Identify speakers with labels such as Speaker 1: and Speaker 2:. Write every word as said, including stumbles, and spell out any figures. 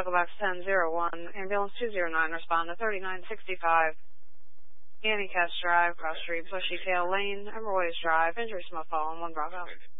Speaker 1: Echo Box ten zero one, Ambulance two zero nine, respond to thirty-nine sixty-five, Annie Cass Drive, Cross Street, Bushy Tail Lane, Emerways Drive, injury, smoke fall, and one Bravo.